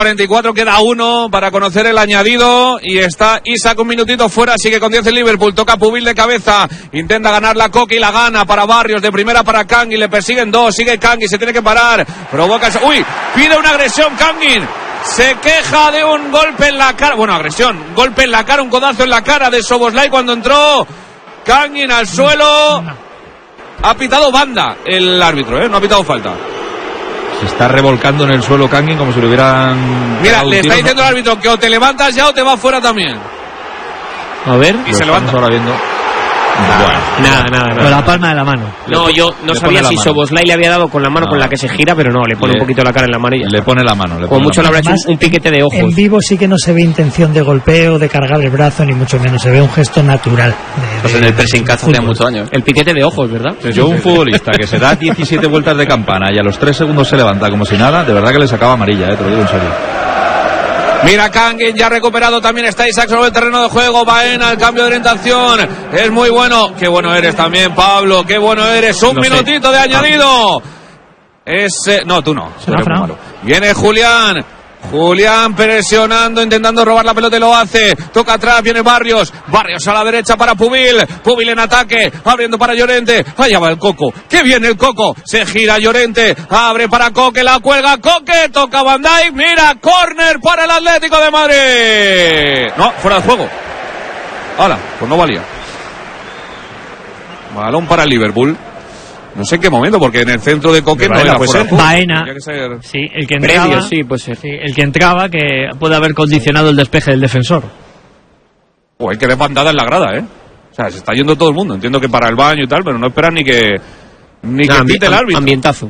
44, queda 1 para conocer el añadido y está Isaac un minutito fuera, sigue con 10 el Liverpool, toca Pubil de cabeza, intenta ganar la Coque y la gana para Barrios, de primera para Kangin, le persiguen 2, sigue Kangin, se tiene que parar, provoca, pide una agresión Kangin, se queja de un golpe en la cara, golpe en la cara, un codazo en la cara de Szoboszlai cuando entró Kangin al suelo, ha pitado banda el árbitro, no ha pitado falta. Se está revolcando en el suelo Kangin como si lo hubieran... Mira, le está diciendo al árbitro que o te levantas ya o te vas fuera también. A ver, y se levanta. Ahora viendo. Nada. Con la palma de la mano. No, yo no sabía si Szoboszlai le había dado con la mano con la que se gira, pero no, le pone un poquito la cara en la mano y ya. Le pone la mano. Como mucho le habrá hecho un piquete de ojos. En vivo sí que no se ve intención de golpeo, de cargar el brazo, ni mucho menos. Se ve un gesto natural. Pues en el pressing catch hace muchos años. El piquete de ojos, ¿verdad? Yo, un futbolista que se da 17 vueltas de campana y a los 3 segundos se levanta como si nada, de verdad que le sacaba amarilla, te lo digo en serio. Mira, Kangin ya recuperado, también está Isaac sobre el terreno de juego, Baena, el cambio de orientación, es muy bueno, qué bueno eres también, Pablo, qué bueno eres, un minutito de añadido. No, tú no, tú eres muy malo. Viene Julián presionando, intentando robar la pelota y lo hace. Toca atrás, viene Barrios a la derecha para Pubil en ataque, abriendo para Llorente. Allá va el Coco, que viene el Coco. Se gira Llorente, abre para Coque, la cuelga Coque, toca Van Dijk. Mira, córner para el Atlético de Madrid. No, fuera de juego. Hala, pues no valía. Balón para el Liverpool. No sé en qué momento, porque en el centro de Coque no era fuera. Baena, sí, el que entraba, previo, sí, puede ser. Sí, el que entraba, que puede haber condicionado el despeje del defensor. Hay que ver bandada en la grada, O sea, se está yendo todo el mundo. Entiendo que para el baño y tal, pero no esperan ni que pite el árbitro. Ambientazo.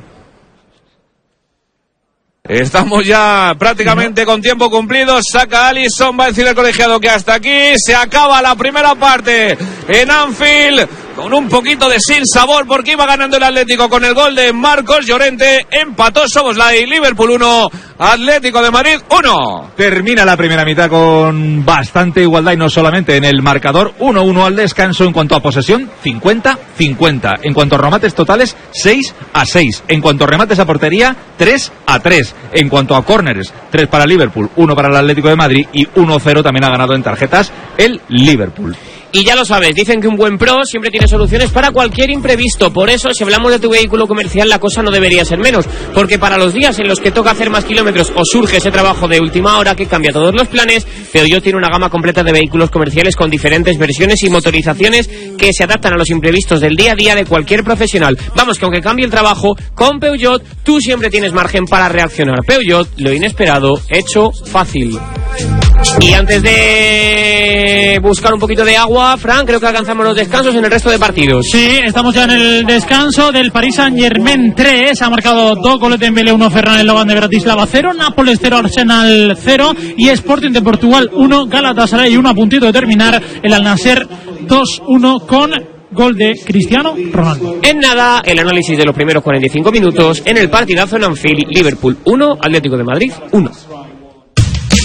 Estamos ya prácticamente con tiempo cumplido. Saca Alisson, va a decir el colegiado que hasta aquí se acaba la primera parte en Anfield, con un poquito de sin sabor porque iba ganando el Atlético con el gol de Marcos Llorente. Empató Szoboszlai, Liverpool 1, Atlético de Madrid 1. Termina la primera mitad con bastante igualdad y no solamente en el marcador. 1-1 al descanso. En cuanto a posesión, 50-50. En cuanto a remates totales, 6-6. En cuanto a remates a portería, 3-3. En cuanto a córneres, 3 para Liverpool, 1 para el Atlético de Madrid y 1-0 también ha ganado en tarjetas el Liverpool. Y ya lo sabes, dicen que un buen pro siempre tiene soluciones para cualquier imprevisto. Por eso, si hablamos de tu vehículo comercial, la cosa no debería ser menos. Porque para los días en los que toca hacer más kilómetros o surge ese trabajo de última hora que cambia todos los planes, Peugeot tiene una gama completa de vehículos comerciales con diferentes versiones y motorizaciones que se adaptan a los imprevistos del día a día de cualquier profesional. Vamos, que aunque cambie el trabajo, con Peugeot tú siempre tienes margen para reaccionar. Peugeot, lo inesperado, hecho fácil. Y antes de buscar un poquito de agua, Fran, creo que alcanzamos los descansos en el resto de partidos. Sí, estamos ya en el descanso del Paris Saint-Germain 3. Ha marcado 2 goles de Dembélé, 1 Ferran, el Logan de Bratislava 0, Nápoles 0, Arsenal 0 y Sporting de Portugal 1, Galatasaray 1, a puntito de terminar el Al-Nassr 2-1 con gol de Cristiano Ronaldo. En nada, el análisis de los primeros 45 minutos en el partidazo en Anfield. Liverpool 1, Atlético de Madrid 1.